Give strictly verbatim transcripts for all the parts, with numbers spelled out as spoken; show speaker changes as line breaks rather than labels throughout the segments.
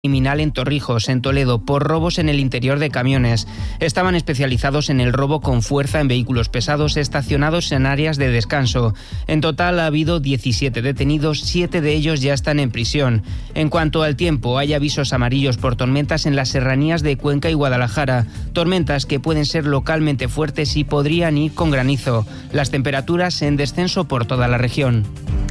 criminal en Torrijos, en Toledo, por robos en el interior de camiones. Estaban especializados en el robo con fuerza en vehículos pesados estacionados en áreas de descanso. En total ha habido diecisiete detenidos, siete de ellos ya están en prisión. En cuanto al tiempo, hay avisos amarillos por tormentas en las serranías de Cuenca y Guadalajara. Tormentas que pueden ser localmente fuertes y podrían ir con granizo. Las temperaturas en descenso por toda la región.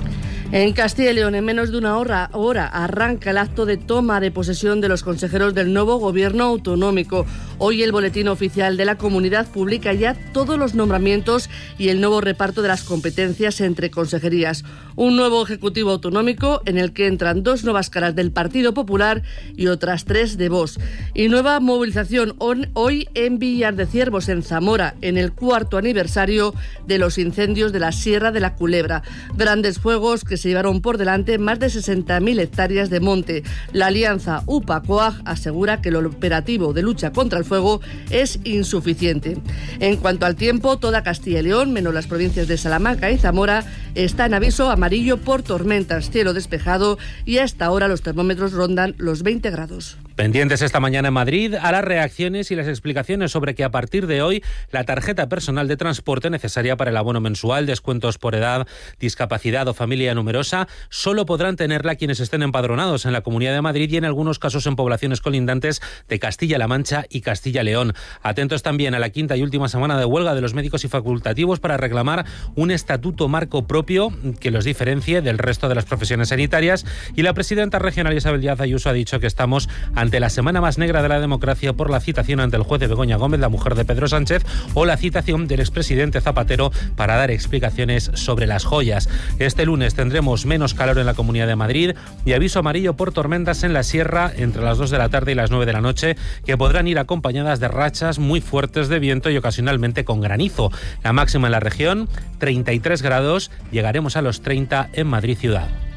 En Castilla y León, en menos de una hora, hora arranca el acto de toma de posesión de los consejeros del nuevo gobierno autonómico. Hoy el Boletín Oficial de la Comunidad publica ya todos los nombramientos y el nuevo reparto de las competencias entre consejerías. Un nuevo Ejecutivo Autonómico en el que entran dos nuevas caras del Partido Popular y otras tres de Vox. Y nueva movilización hoy en Villar de Ciervos, en Zamora, en el cuarto aniversario de los incendios de la Sierra de la Culebra. Grandes fuegos que se llevaron por delante más de sesenta mil hectáreas de monte. La alianza U P A-COAG asegura que el operativo de lucha contra el fuego es insuficiente. En cuanto al tiempo, toda Castilla y León, menos las provincias de Salamanca y Zamora, está en aviso amarillo por tormentas, cielo despejado, y a esta hora los termómetros rondan los veinte grados.
Pendientes esta mañana en Madrid a las reacciones y las explicaciones sobre que a partir de hoy la tarjeta personal de transporte necesaria para el abono mensual, descuentos por edad, discapacidad o familia numerosa, solo podrán tenerla quienes estén empadronados en la Comunidad de Madrid y en algunos casos en poblaciones colindantes de Castilla-La Mancha y Castilla-León. Atentos también a la quinta y última semana de huelga de los médicos y facultativos para reclamar un estatuto marco propio que los diferencie del resto de las profesiones sanitarias, y la presidenta regional Isabel Díaz Ayuso ha dicho que estamos ante la semana más negra de la democracia por la citación ante el juez de Begoña Gómez, la mujer de Pedro Sánchez, o la citación del expresidente Zapatero para dar explicaciones sobre las joyas. Este lunes tendremos menos calor en la Comunidad de Madrid y aviso amarillo por tormentas en la sierra entre las dos de la tarde y las nueve de la noche, que podrán ir acompañadas de rachas muy fuertes de viento y ocasionalmente con granizo. La máxima en la región, treinta y tres grados, llegaremos a los treinta en Madrid ciudad.